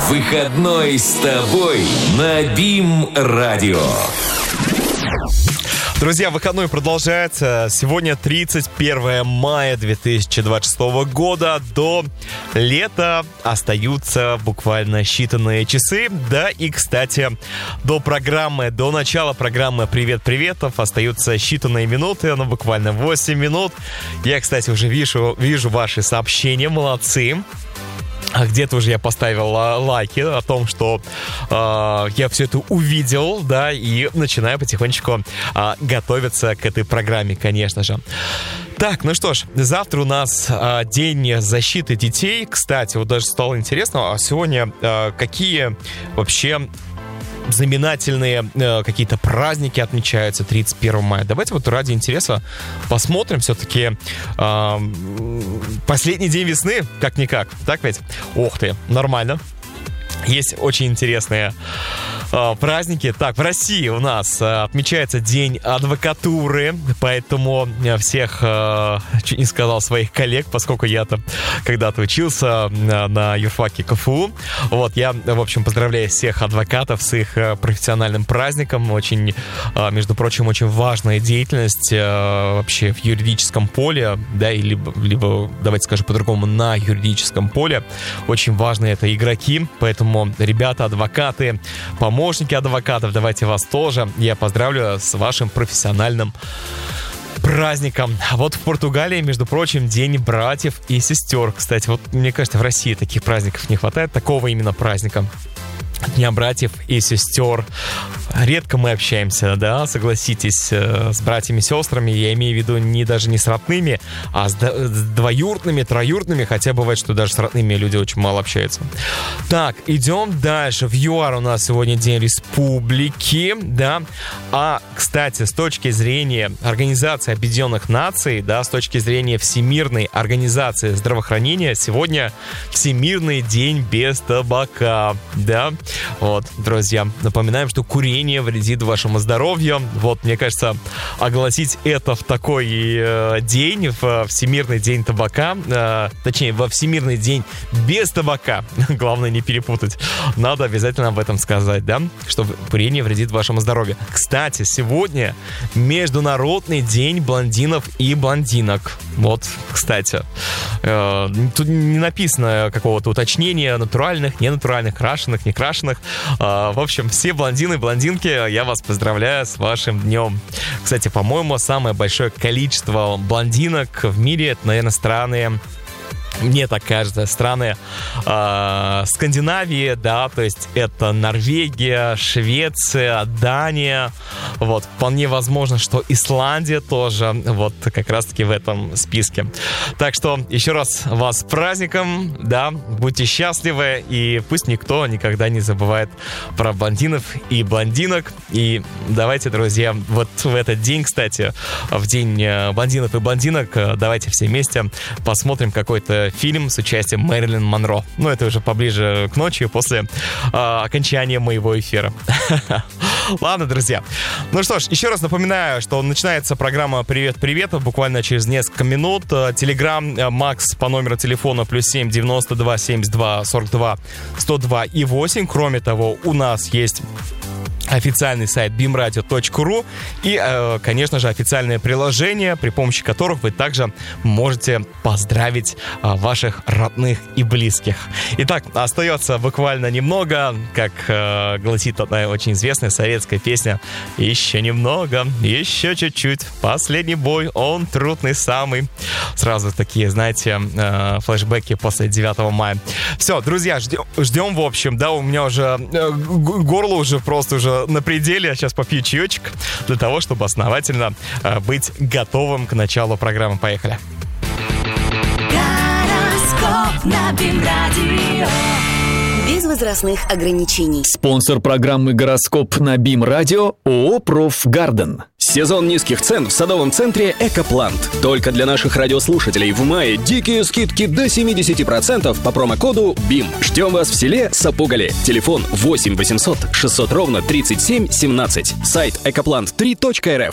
Выходной с тобой на БИМ-радио. Друзья, выходной продолжается. Сегодня 31 мая 2026 года. До лета остаются буквально считанные часы. Да, и, кстати, до начала программы «Привет-приветов» остаются считанные минуты, буквально 8 минут. Я, кстати, уже вижу ваши сообщения, молодцы. Где-то уже я поставил лайки о том, что я все это увидел, да, и начинаю потихонечку готовиться к этой программе, конечно же. Так, ну что ж, завтра у нас День защиты детей. Кстати, вот даже стало интересно, а сегодня какие вообще знаменательные какие-то праздники отмечаются 31 мая. Давайте вот ради интереса посмотрим все-таки последний день весны, как-никак. Так ведь? Ох ты, нормально. Есть очень интересные праздники. Так, в России у нас отмечается День адвокатуры, поэтому всех, чуть не сказал, своих коллег, поскольку я-то когда-то учился на юрфаке КФУ. Вот, я, в общем, поздравляю всех адвокатов с их профессиональным праздником. Очень, между прочим, очень важная деятельность вообще в юридическом поле, да, и либо, давайте скажем по-другому, на юридическом поле. Очень важные это игроки, поэтому, ребята, адвокаты, помощники адвокатов, давайте вас тоже я поздравлю с вашим профессиональным праздником. А вот в Португалии, между прочим, День братьев и сестер. Кстати, вот мне кажется, в России таких праздников не хватает, такого именно праздника. Дня братьев и сестер. Редко мы общаемся, да, согласитесь, с братьями и сестрами. Я имею в виду даже не с родными, а с двоюродными, троюродными. Хотя бывает, что даже с родными люди очень мало общаются. Так, идем дальше. В ЮАР у нас сегодня День республики, да. А, кстати, с точки зрения Организации Объединенных Наций, да, с точки зрения Всемирной организации здравоохранения, сегодня Всемирный день без табака, да. Вот, друзья, напоминаем, что курение вредит вашему здоровью. Вот, мне кажется, огласить это в такой день, в Всемирный день табака, точнее, во Всемирный день без табака, главное не перепутать, надо обязательно об этом сказать, да, что курение вредит вашему здоровью. Кстати, сегодня Международный день блондинов и блондинок. Вот, кстати, тут не написано какого-то уточнения, натуральных, ненатуральных, крашеных, не крашеных. В общем, все блондины и блондинки, я вас поздравляю с вашим днем. Кстати, по-моему, самое большое количество блондинок в мире, это, наверное, страны... Мне так кажется, страны Скандинавии, да, то есть это Норвегия, Швеция, Дания, вот, вполне возможно, что Исландия тоже, вот, как раз-таки в этом списке. Так что, еще раз вас с праздником, да, будьте счастливы, и пусть никто никогда не забывает про блондинов и блондинок, и давайте, друзья, вот в этот день, кстати, в день блондинов и блондинок, давайте все вместе посмотрим какой-то фильм с участием Мэрилин Монро. Ну, это уже поближе к ночи, после окончания моего эфира. Ладно, друзья. Ну что ж, еще раз напоминаю, что начинается программа «Привет-привет» буквально через несколько минут. Телеграм Макс по номеру телефона +7 92 72 42 102 и 8. Кроме того, у нас есть официальный сайт bimradio.ru и, конечно же, официальное приложение, при помощи которых вы также можете поздравить ваших родных и близких. Итак, остается буквально немного, как гласит одна очень известная советская песня: «Еще немного, еще чуть-чуть, последний бой, он трудный самый». Сразу такие, знаете, флешбеки после 9 мая. Все, друзья, ждем, в общем, да, у меня уже горло уже просто уже на пределе. Я сейчас попью чаечек для того, чтобы основательно быть готовым к началу программы. Поехали. Гороскоп на БИМ-радио. Без возрастных ограничений. Спонсор программы «Гороскоп» на БИМ-радио ООО «Профгарден». Сезон низких цен в садовом центре «Экоплант». Только для наших радиослушателей в мае дикие скидки до 70% по промокоду БИМ. Ждем вас в селе Сапугали. Телефон 8 800 600 ровно 37 17. Сайт ecoplant3.rf.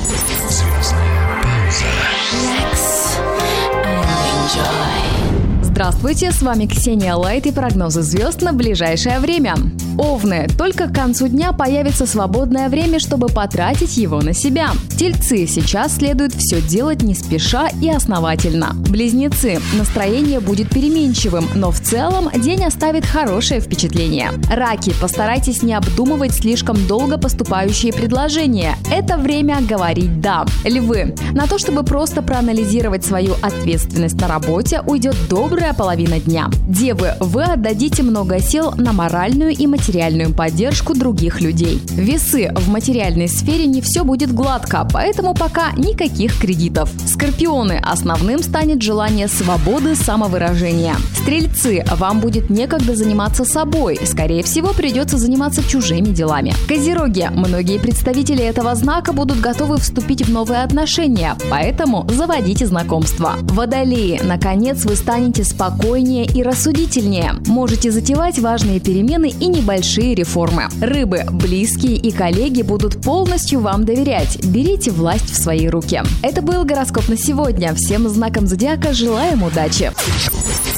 Relax and enjoy. Здравствуйте, с вами Ксения Лайт и прогнозы звезд на ближайшее время. Овны, только к концу дня появится свободное время, чтобы потратить его на себя. Тельцы, сейчас следует все делать не спеша и основательно. Близнецы, настроение будет переменчивым, но в целом день оставит хорошее впечатление. Раки, постарайтесь не обдумывать слишком долго поступающие предложения. Это время говорить «да». Львы, на то, чтобы просто проанализировать свою ответственность на работе, уйдет добрая половина дня. Девы, вы отдадите много сил на моральную и материальную поддержку других людей. Весы, в материальной сфере не все будет гладко, поэтому пока никаких кредитов. Скорпионы, основным станет желание свободы самовыражения. Стрельцы, вам будет некогда заниматься собой, скорее всего, придется заниматься чужими делами. Козероги, многие представители этого знака будут готовы вступить в новые отношения, поэтому заводите знакомства. Водолеи, наконец вы станете спокойнее и рассудительнее. Можете затевать важные перемены и небольшие реформы. Рыбы, близкие и коллеги будут полностью вам доверять. Берите власть в свои руки. Это был гороскоп на сегодня. Всем знакам зодиака желаем удачи.